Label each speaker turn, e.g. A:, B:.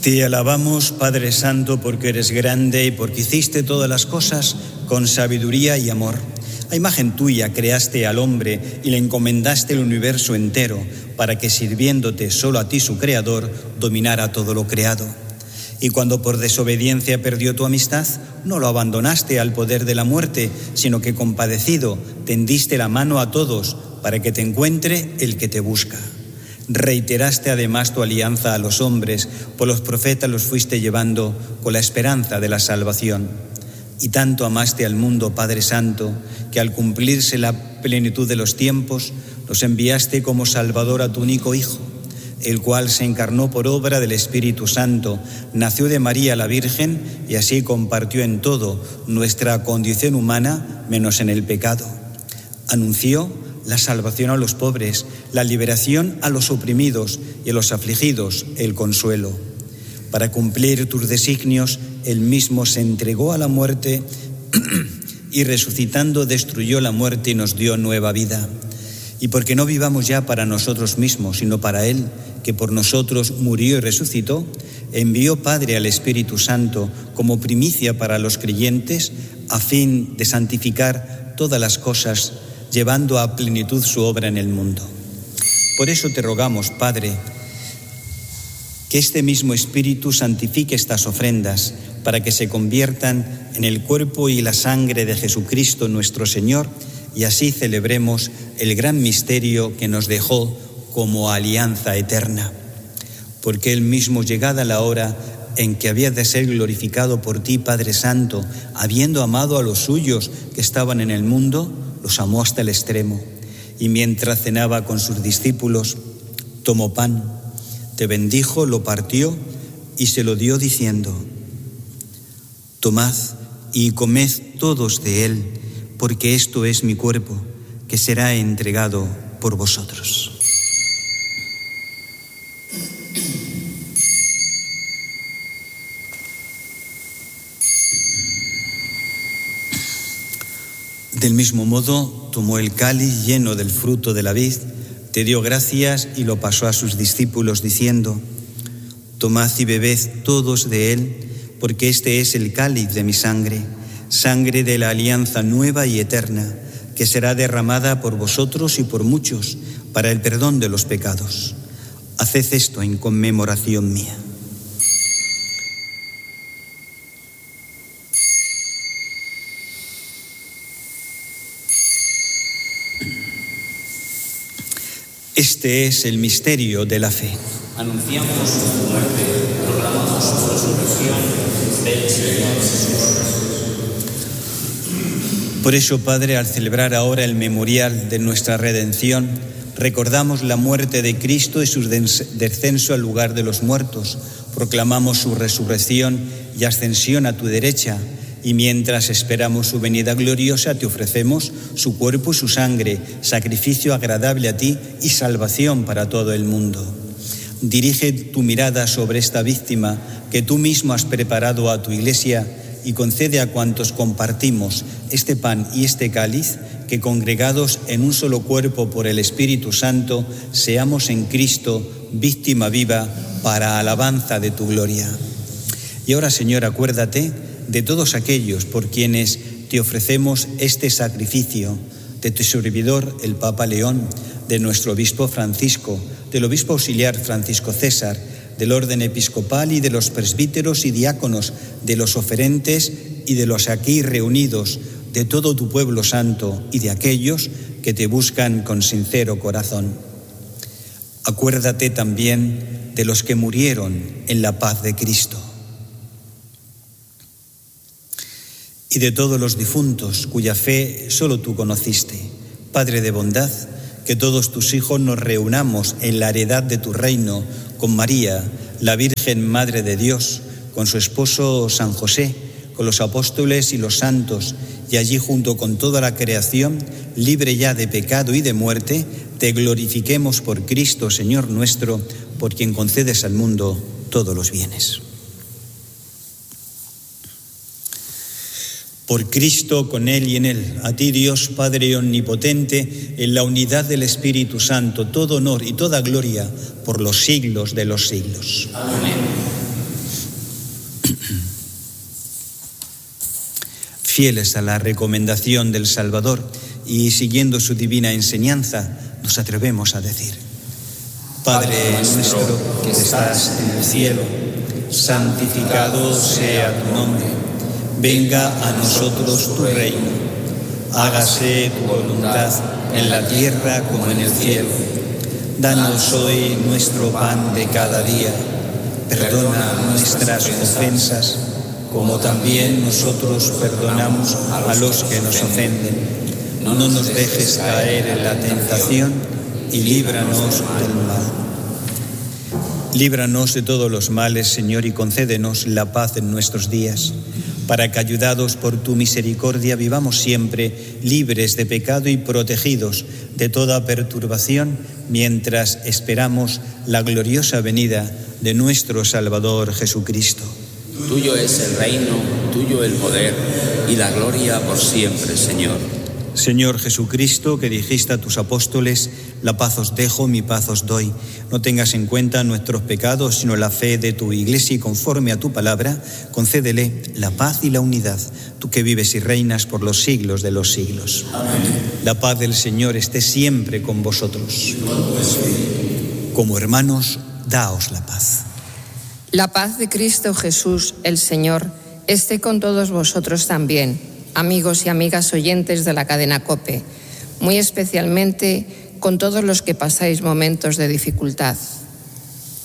A: Te alabamos, Padre Santo, porque eres grande y porque hiciste todas las cosas con sabiduría y amor. A imagen tuya creaste al hombre y le encomendaste el universo entero para que, sirviéndote solo a ti, su Creador, dominara todo lo creado. Y cuando por desobediencia perdió tu amistad, no lo abandonaste al poder de la muerte, sino que compadecido tendiste la mano a todos para que te encuentre el que te busca. Reiteraste además tu alianza a los hombres, por los profetas los fuiste llevando con la esperanza de la salvación. Y tanto amaste al mundo, Padre Santo, que al cumplirse la plenitud de los tiempos, nos enviaste como Salvador a tu único Hijo, el cual se encarnó por obra del Espíritu Santo, nació de María la Virgen y así compartió en todo nuestra condición humana, menos en el pecado. Anunció la salvación a los pobres, la liberación a los oprimidos y a los afligidos el consuelo. Para cumplir tus designios, él mismo se entregó a la muerte y resucitando destruyó la muerte y nos dio nueva vida. Y porque no vivamos ya para nosotros mismos, sino para Él, que por nosotros murió y resucitó, envió Padre al Espíritu Santo como primicia para los creyentes, a fin de santificar todas las cosas, llevando a plenitud su obra en el mundo. Por eso te rogamos, Padre, que este mismo Espíritu santifique estas ofrendas, para que se conviertan en el cuerpo y la sangre de Jesucristo nuestro Señor, y así celebremos el gran misterio que nos dejó como alianza eterna. Porque Él mismo, llegada la hora en que había de ser glorificado por ti, Padre Santo, habiendo amado a los suyos que estaban en el mundo, los amó hasta el extremo. Y mientras cenaba con sus discípulos, tomó pan, te bendijo, lo partió y se lo dio diciendo: tomad y comed todos de él, porque esto es mi cuerpo, que será entregado por vosotros. Del mismo modo, tomó el cáliz lleno del fruto de la vid, te dio gracias y lo pasó a sus discípulos diciendo: tomad y bebed todos de él, porque este es el cáliz de mi sangre, sangre de la alianza nueva y eterna, que será derramada por vosotros y por muchos para el perdón de los pecados. Haced esto en conmemoración mía. Este es el misterio de la fe.
B: Anunciamos su muerte, proclamamos su resurrección del Señor Jesús.
A: Por eso, Padre, al celebrar ahora el memorial de nuestra redención, recordamos la muerte de Cristo y su descenso al lugar de los muertos. Proclamamos su resurrección y ascensión a tu derecha. Y mientras esperamos su venida gloriosa, te ofrecemos su cuerpo y su sangre, sacrificio agradable a ti y salvación para todo el mundo. Dirige tu mirada sobre esta víctima que tú mismo has preparado a tu Iglesia y concede a cuantos compartimos este pan y este cáliz que, congregados en un solo cuerpo por el Espíritu Santo, seamos en Cristo víctima viva para alabanza de tu gloria. Y ahora, Señor, acuérdate de todos aquellos por quienes te ofrecemos este sacrificio, de tu servidor, el Papa León, de nuestro obispo Francisco, del obispo auxiliar Francisco César, del orden episcopal y de los presbíteros y diáconos, de los oferentes y de los aquí reunidos, de todo tu pueblo santo y de aquellos que te buscan con sincero corazón. Acuérdate también de los que murieron en la paz de Cristo y de todos los difuntos cuya fe solo tú conociste. Padre de bondad, que todos tus hijos nos reunamos en la heredad de tu reino con María, la Virgen Madre de Dios, con su esposo San José, con los apóstoles y los santos, y allí junto con toda la creación, libre ya de pecado y de muerte, te glorifiquemos por Cristo, Señor nuestro, por quien concedes al mundo todos los bienes. Por Cristo, con Él y en Él, a ti Dios Padre omnipotente, en la unidad del Espíritu Santo, todo honor y toda gloria por los siglos de los siglos.
B: Amén.
A: Fieles a la recomendación del Salvador y siguiendo su divina enseñanza, nos atrevemos a decir: Padre nuestro que estás en el cielo, santificado sea tu nombre. Venga a nosotros tu reino. Hágase tu voluntad en la tierra como en el cielo. Danos hoy nuestro pan de cada día. Perdona nuestras ofensas, como también nosotros perdonamos a los que nos ofenden. No nos dejes caer en la tentación y líbranos del mal. Líbranos de todos los males, Señor, y concédenos la paz en nuestros días, para que, ayudados por tu misericordia, vivamos siempre libres de pecado y protegidos de toda perturbación, mientras esperamos la gloriosa venida de nuestro Salvador Jesucristo.
B: Tuyo es el reino, tuyo el poder y la gloria por siempre, Señor.
A: Señor Jesucristo, que dijiste a tus apóstoles: la paz os dejo, mi paz os doy. No tengas en cuenta nuestros pecados, sino la fe de tu Iglesia, y conforme a tu palabra, concédele la paz y la unidad, tú que vives y reinas por los siglos de los siglos. Amén. La paz del Señor esté siempre con vosotros. Como hermanos, daos la paz.
C: La paz de Cristo Jesús, el Señor, esté con todos vosotros también, amigos y amigas oyentes de la cadena COPE, muy especialmente con todos los que pasáis momentos de dificultad.